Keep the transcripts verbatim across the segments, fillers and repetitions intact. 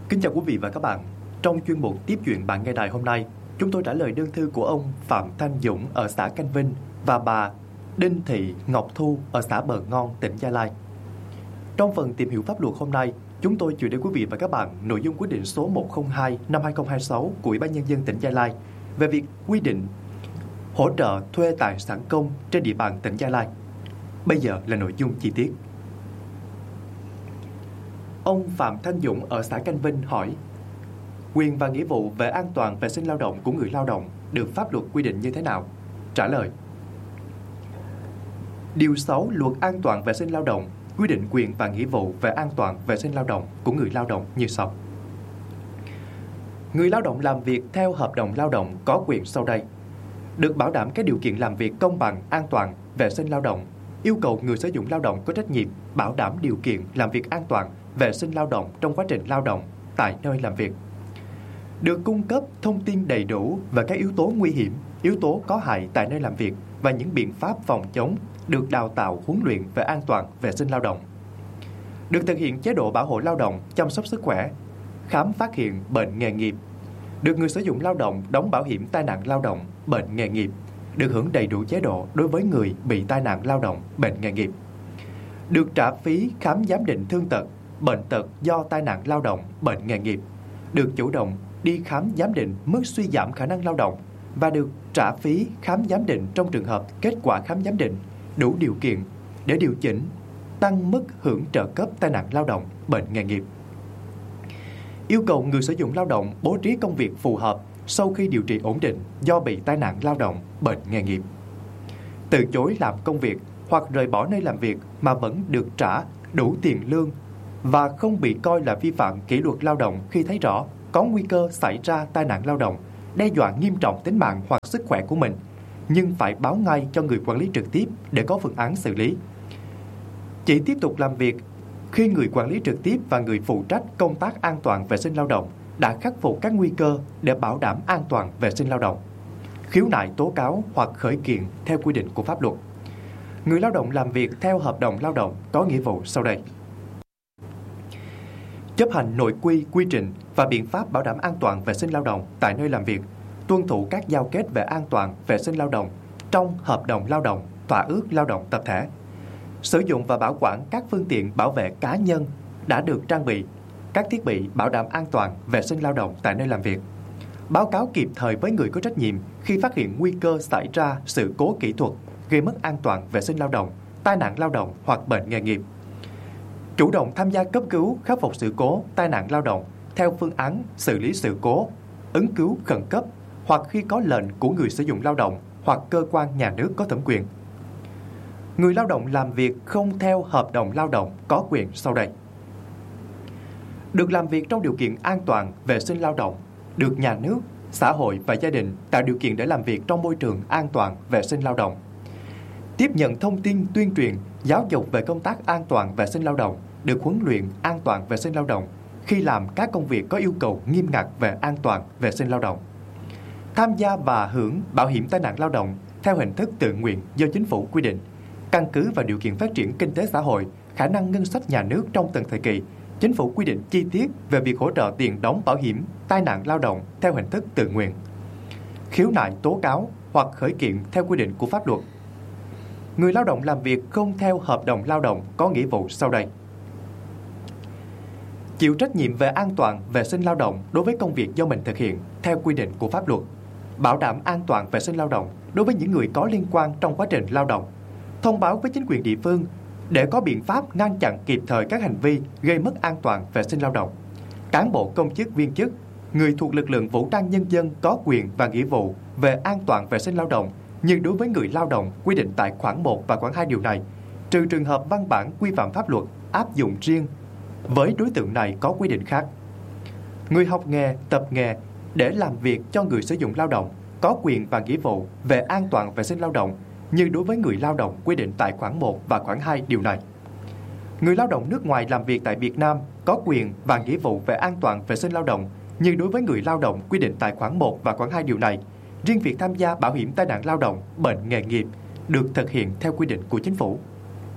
Kính chào quý vị và các bạn. Trong chuyên mục Tiếp chuyện bạn nghe đài hôm nay, chúng tôi trả lời đơn thư của ông Phạm Thanh Dũng ở xã Canh Vinh và bà Đinh Thị Ngọc Thu ở xã Bờ Ngon, tỉnh Gia Lai. Trong phần tìm hiểu pháp luật hôm nay, chúng tôi chuyển đến quý vị và các bạn nội dung quyết định số một không hai năm hai nghìn không trăm hai mươi sáu của Ủy ban Nhân dân tỉnh Gia Lai về việc quy định hỗ trợ thuê tài sản công trên địa bàn tỉnh Gia Lai. Bây giờ là nội dung chi tiết. Ông Phạm Thanh Dũng ở xã Canh Vinh hỏi: quyền và nghĩa vụ về an toàn vệ sinh lao động của người lao động được pháp luật quy định như thế nào? Trả lời: Điều sáu Luật An toàn vệ sinh lao động quy định quyền và nghĩa vụ về an toàn vệ sinh lao động của người lao động như sau. Người lao động làm việc theo hợp đồng lao động có quyền sau đây: được bảo đảm các điều kiện làm việc công bằng, an toàn, vệ sinh lao động, yêu cầu người sử dụng lao động có trách nhiệm bảo đảm điều kiện làm việc an toàn, vệ sinh lao động trong quá trình lao động tại nơi làm việc. Được cung cấp thông tin đầy đủ về các yếu tố nguy hiểm, yếu tố có hại tại nơi làm việc và những biện pháp phòng chống, được đào tạo huấn luyện về an toàn, vệ sinh lao động. Được thực hiện chế độ bảo hộ lao động, chăm sóc sức khỏe, khám phát hiện bệnh nghề nghiệp. Được người sử dụng lao động đóng bảo hiểm tai nạn lao động, bệnh nghề nghiệp. Được hưởng đầy đủ chế độ đối với người bị tai nạn lao động, bệnh nghề nghiệp. Được trả phí khám giám định thương tật, bệnh tật do tai nạn lao động, bệnh nghề nghiệp. Được chủ động đi khám giám định mức suy giảm khả năng lao động và được trả phí khám giám định trong trường hợp kết quả khám giám định đủ điều kiện để điều chỉnh, tăng mức hưởng trợ cấp tai nạn lao động, bệnh nghề nghiệp. Yêu cầu người sử dụng lao động bố trí công việc phù hợp sau khi điều trị ổn định do bị tai nạn lao động, bệnh nghề nghiệp. Từ chối làm công việc hoặc rời bỏ nơi làm việc mà vẫn được trả đủ tiền lương và không bị coi là vi phạm kỷ luật lao động khi thấy rõ có nguy cơ xảy ra tai nạn lao động, đe dọa nghiêm trọng tính mạng hoặc sức khỏe của mình, nhưng phải báo ngay cho người quản lý trực tiếp để có phương án xử lý. Chỉ tiếp tục làm việc khi người quản lý trực tiếp và người phụ trách công tác an toàn vệ sinh lao động đã khắc phục các nguy cơ để bảo đảm an toàn vệ sinh lao động. Khiếu nại tố cáo hoặc khởi kiện theo quy định của pháp luật. Người lao động làm việc theo hợp đồng lao động có nghĩa vụ sau đây: chấp hành nội quy, quy trình và biện pháp bảo đảm an toàn vệ sinh lao động tại nơi làm việc, tuân thủ các giao kết về an toàn vệ sinh lao động trong hợp đồng lao động, thỏa ước lao động tập thể, sử dụng và bảo quản các phương tiện bảo vệ cá nhân đã được trang bị, các thiết bị bảo đảm an toàn vệ sinh lao động tại nơi làm việc, báo cáo kịp thời với người có trách nhiệm khi phát hiện nguy cơ xảy ra sự cố kỹ thuật gây mất an toàn vệ sinh lao động, tai nạn lao động hoặc bệnh nghề nghiệp, chủ động tham gia cấp cứu, khắc phục sự cố, tai nạn lao động theo phương án xử lý sự cố, ứng cứu khẩn cấp hoặc khi có lệnh của người sử dụng lao động hoặc cơ quan nhà nước có thẩm quyền. Người lao động làm việc không theo hợp đồng lao động có quyền sau đây: được làm việc trong điều kiện an toàn, vệ sinh lao động, được nhà nước, xã hội và gia đình tạo điều kiện để làm việc trong môi trường an toàn, vệ sinh lao động. Tiếp nhận thông tin, tuyên truyền, giáo dục về công tác an toàn, vệ sinh lao động, được huấn luyện an toàn, vệ sinh lao động khi làm các công việc có yêu cầu nghiêm ngặt về an toàn, vệ sinh lao động. Tham gia và hưởng bảo hiểm tai nạn lao động theo hình thức tự nguyện do chính phủ quy định, căn cứ vào điều kiện phát triển kinh tế xã hội, khả năng ngân sách nhà nước trong từng thời kỳ. Chính phủ quy định chi tiết về việc hỗ trợ tiền đóng bảo hiểm tai nạn lao động theo hình thức tự nguyện. Khiếu nại tố cáo hoặc khởi kiện theo quy định của pháp luật. Người lao động làm việc không theo hợp đồng lao động có nghĩa vụ sau đây: chịu trách nhiệm về an toàn, vệ sinh lao động đối với công việc do mình thực hiện theo quy định của pháp luật, bảo đảm an toàn vệ sinh lao động đối với những người có liên quan trong quá trình lao động, thông báo với chính quyền địa phương để có biện pháp ngăn chặn kịp thời các hành vi gây mất an toàn vệ sinh lao động. Cán bộ công chức viên chức, người thuộc lực lượng vũ trang nhân dân có quyền và nghĩa vụ về an toàn vệ sinh lao động như đối với người lao động quy định tại khoản một và khoản hai điều này, trừ trường hợp văn bản quy phạm pháp luật áp dụng riêng với đối tượng này có quy định khác. Người học nghề, tập nghề để làm việc cho người sử dụng lao động có quyền và nghĩa vụ về an toàn vệ sinh lao động như đối với người lao động quy định tại khoản một và khoản hai điều này. Người lao động nước ngoài làm việc tại Việt Nam có quyền và nghĩa vụ về an toàn vệ sinh lao động như đối với người lao động quy định tại khoản một và khoản hai điều này. Riêng việc tham gia bảo hiểm tai nạn lao động, bệnh nghề nghiệp được thực hiện theo quy định của chính phủ.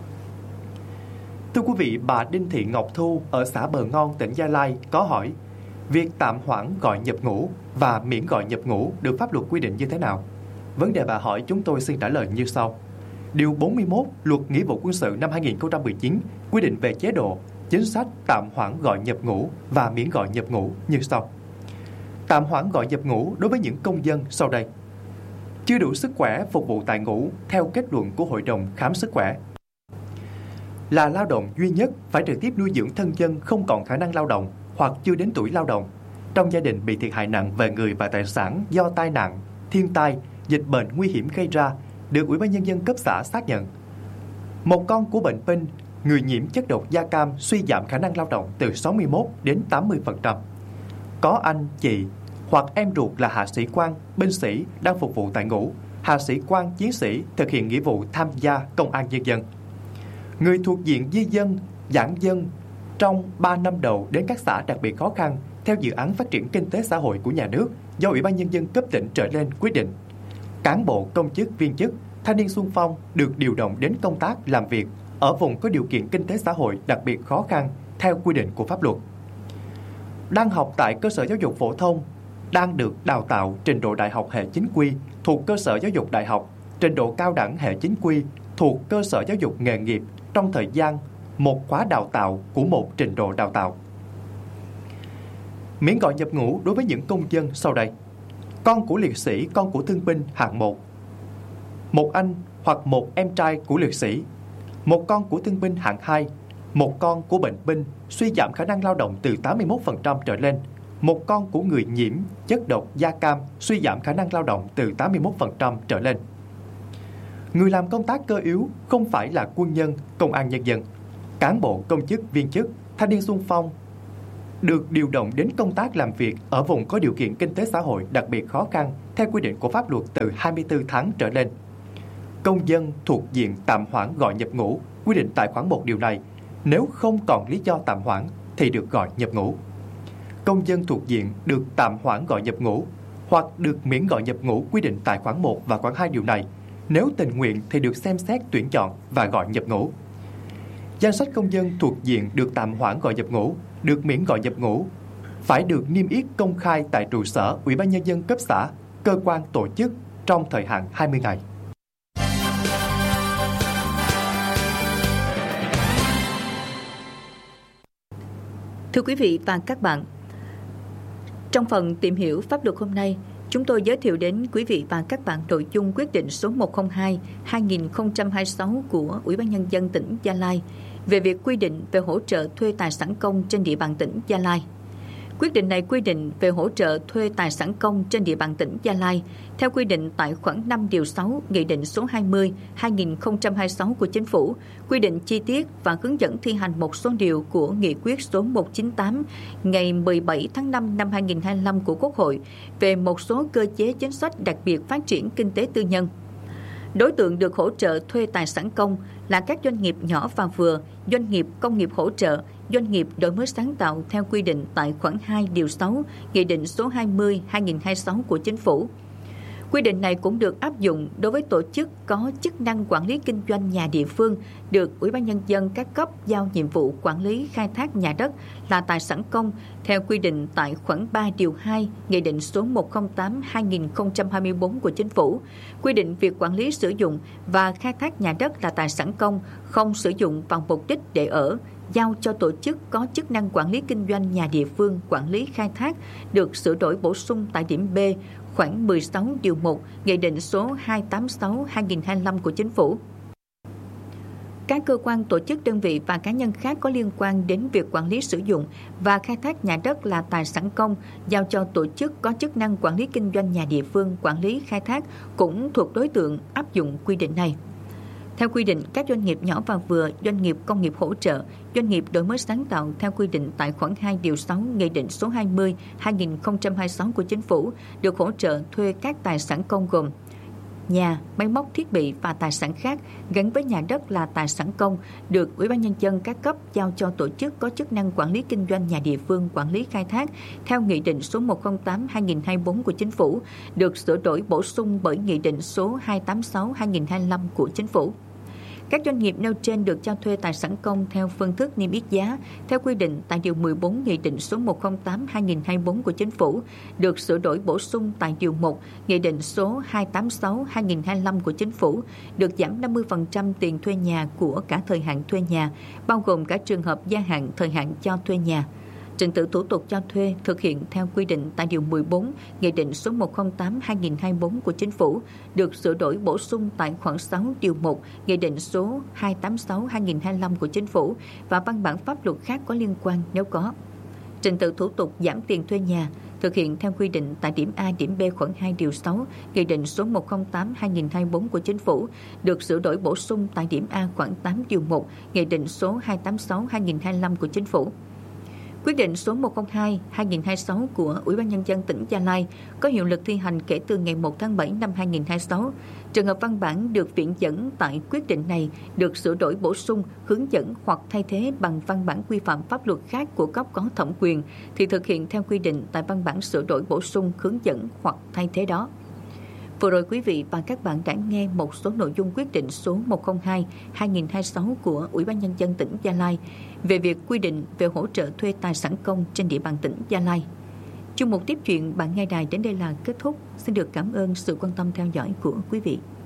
Thưa quý vị, bà Đinh Thị Ngọc Thu ở xã Bờ Ngon, tỉnh Gia Lai có hỏi: Việc tạm hoãn gọi nhập ngũ và miễn gọi nhập ngũ được pháp luật quy định như thế nào? Vấn đề bà hỏi chúng tôi xin trả lời như sau. Điều bốn mươi mốt Luật Nghĩa vụ quân sự năm hai nghìn không trăm mười chín quy định về chế độ, chính sách tạm hoãn gọi nhập ngũ và miễn gọi nhập ngũ như sau. Tạm hoãn gọi nhập ngũ đối với những công dân sau đây. Chưa đủ sức khỏe phục vụ tại ngũ theo kết luận của Hội đồng khám sức khỏe. Là lao động duy nhất phải trực tiếp nuôi dưỡng thân nhân không còn khả năng lao động hoặc chưa đến tuổi lao động, trong gia đình bị thiệt hại nặng về người và tài sản do tai nạn, thiên tai, dịch bệnh nguy hiểm gây ra, được Ủy ban Nhân dân cấp xã xác nhận. Một con của bệnh binh, người nhiễm chất độc da cam suy giảm khả năng lao động từ sáu mươi mốt đến tám mươi phần trăm. Có anh, chị hoặc em ruột là hạ sĩ quan, binh sĩ đang phục vụ tại ngũ, hạ sĩ quan, chiến sĩ thực hiện nghĩa vụ tham gia công an nhân dân. Người thuộc diện di dân, giãn dân trong ba năm đầu đến các xã đặc biệt khó khăn theo dự án phát triển kinh tế xã hội của nhà nước do Ủy ban Nhân dân cấp tỉnh trở lên quyết định. Cán bộ, công chức, viên chức, thanh niên xung phong được điều động đến công tác làm việc ở vùng có điều kiện kinh tế xã hội đặc biệt khó khăn theo quy định của pháp luật. Đang học tại cơ sở giáo dục phổ thông, đang được đào tạo trình độ đại học hệ chính quy thuộc cơ sở giáo dục đại học, trình độ cao đẳng hệ chính quy thuộc cơ sở giáo dục nghề nghiệp trong thời gian một khóa đào tạo của một trình độ đào tạo. Miễn gọi nhập ngũ đối với những công dân sau đây. Con của liệt sĩ, con của thương binh hạng một. Một anh hoặc một em trai của liệt sĩ. Một con của thương binh hạng hai. Một con của bệnh binh suy giảm khả năng lao động từ tám mươi mốt phần trăm trở lên. Một con của người nhiễm chất độc da cam suy giảm khả năng lao động từ tám mươi mốt phần trăm trở lên. Người làm công tác cơ yếu không phải là quân nhân, công an nhân dân, cán bộ, công chức, viên chức, thanh niên xung phong được điều động đến công tác làm việc ở vùng có điều kiện kinh tế xã hội đặc biệt khó khăn theo quy định của pháp luật từ hai mươi tư tháng trở lên. Công dân thuộc diện tạm hoãn gọi nhập ngũ quy định tại khoản một điều này, nếu không còn lý do tạm hoãn thì được gọi nhập ngũ. Công dân thuộc diện được tạm hoãn gọi nhập ngũ hoặc được miễn gọi nhập ngũ quy định tại khoản một và khoản hai điều này, nếu tình nguyện thì được xem xét tuyển chọn và gọi nhập ngũ. Danh sách công dân thuộc diện được tạm hoãn gọi nhập ngũ, được miễn gọi nhập ngũ phải được niêm yết công khai tại trụ sở Ủy ban Nhân dân cấp xã, cơ quan tổ chức trong thời hạn hai mươi ngày. Thưa quý vị và các bạn, trong phần tìm hiểu pháp luật hôm nay, chúng tôi giới thiệu đến quý vị và các bạn nội dung quyết định số một không hai trên hai nghìn không trăm hai mươi sáu của Ủy ban Nhân dân tỉnh Gia Lai về việc quy định về hỗ trợ thuê tài sản công trên địa bàn tỉnh Gia Lai. Quyết định này quy định về hỗ trợ thuê tài sản công trên địa bàn tỉnh Gia Lai theo quy định tại khoản năm điều sáu Nghị định số hai mươi trên hai nghìn không trăm hai mươi sáu của Chính phủ, quy định chi tiết và hướng dẫn thi hành một số điều của Nghị quyết số một trăm chín mươi tám ngày mười bảy tháng năm năm hai nghìn không trăm hai mươi lăm của Quốc hội về một số cơ chế chính sách đặc biệt phát triển kinh tế tư nhân. Đối tượng được hỗ trợ thuê tài sản công là các doanh nghiệp nhỏ và vừa, doanh nghiệp công nghiệp hỗ trợ, doanh nghiệp đổi mới sáng tạo theo quy định tại khoản hai điều sáu Nghị định số hai mươi trên hai nghìn không trăm hai mươi sáu của Chính phủ. Quy định này cũng được áp dụng đối với tổ chức có chức năng quản lý kinh doanh nhà địa phương được Ủy ban Nhân dân các cấp giao nhiệm vụ quản lý khai thác nhà đất là tài sản công theo quy định tại khoản ba điều hai Nghị định số một trăm linh tám trên hai nghìn không trăm hai mươi tư của Chính phủ, quy định việc quản lý sử dụng và khai thác nhà đất là tài sản công không sử dụng vào mục đích để ở, giao cho tổ chức có chức năng quản lý kinh doanh nhà địa phương quản lý khai thác được sửa đổi bổ sung tại điểm B khoản mười sáu điều một Nghị định số hai trăm tám mươi sáu trên hai nghìn không trăm hai mươi lăm của Chính phủ. Các cơ quan, tổ chức, đơn vị và cá nhân khác có liên quan đến việc quản lý sử dụng và khai thác nhà đất là tài sản công giao cho tổ chức có chức năng quản lý kinh doanh nhà địa phương quản lý khai thác cũng thuộc đối tượng áp dụng quy định này. Theo quy định, các doanh nghiệp nhỏ và vừa, doanh nghiệp công nghiệp hỗ trợ, doanh nghiệp đổi mới sáng tạo theo quy định tại khoản hai điều sáu Nghị định số hai mươi trên hai nghìn không trăm hai mươi sáu của Chính phủ được hỗ trợ thuê các tài sản công gồm nhà, máy móc, thiết bị và tài sản khác gắn với nhà đất là tài sản công được Ủy ban Nhân dân các cấp giao cho tổ chức có chức năng quản lý kinh doanh nhà địa phương quản lý khai thác theo Nghị định số một trăm linh tám trên hai nghìn không trăm hai mươi tư của Chính phủ được sửa đổi bổ sung bởi Nghị định số hai trăm tám mươi sáu trên hai nghìn không trăm hai mươi lăm của Chính phủ. Các doanh nghiệp nêu trên được cho thuê tài sản công theo phương thức niêm yết giá theo quy định tại Điều mười bốn Nghị định số một không tám trên hai nghìn không trăm hai mươi bốn của Chính phủ, được sửa đổi bổ sung tại Điều một Nghị định số hai trăm tám mươi sáu trên hai nghìn không trăm hai mươi lăm của Chính phủ, được giảm năm mươi phần trăm tiền thuê nhà của cả thời hạn thuê nhà, bao gồm cả trường hợp gia hạn thời hạn cho thuê nhà. Trình tự thủ tục cho thuê thực hiện theo quy định tại Điều mười bốn Nghị định số một không tám trên hai nghìn không trăm hai mươi bốn của Chính phủ, được sửa đổi bổ sung tại khoản sáu Điều một Nghị định số hai trăm tám mươi sáu trên hai nghìn không trăm hai mươi lăm của Chính phủ và văn bản pháp luật khác có liên quan nếu có. Trình tự thủ tục giảm tiền thuê nhà thực hiện theo quy định tại điểm A, điểm B khoản hai Điều sáu Nghị định số một không tám trên hai nghìn không trăm hai mươi bốn của Chính phủ, được sửa đổi bổ sung tại điểm A khoản tám Điều một Nghị định số hai trăm tám mươi sáu trên hai nghìn không trăm hai mươi lăm của Chính phủ. Quyết định số một không hai trên hai nghìn không trăm hai mươi sáu của Ủy ban Nhân dân tỉnh Gia Lai có hiệu lực thi hành kể từ ngày một tháng bảy năm hai nghìn không trăm hai mươi sáu. Trường hợp văn bản được viện dẫn tại quyết định này được sửa đổi bổ sung, hướng dẫn hoặc thay thế bằng văn bản quy phạm pháp luật khác của cấp có thẩm quyền thì thực hiện theo quy định tại văn bản sửa đổi bổ sung, hướng dẫn hoặc thay thế đó. Vừa rồi quý vị và các bạn đã nghe một số nội dung quyết định số một không hai trên hai nghìn không trăm hai mươi sáu của Ủy ban Nhân dân tỉnh Gia Lai về việc quy định về hỗ trợ thuê tài sản công trên địa bàn tỉnh Gia Lai. Chung mục tiếp chuyện bạn nghe đài đến đây là kết thúc. Xin được cảm ơn sự quan tâm theo dõi của quý vị.